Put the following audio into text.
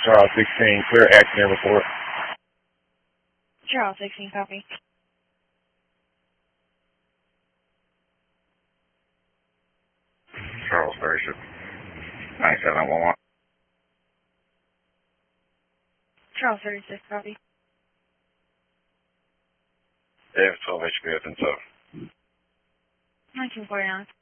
Charles 16, clear accident report. Charles 16, copy. Charles 36, 9711. Charles 36, copy. Davis 12 HP within 7. 1949.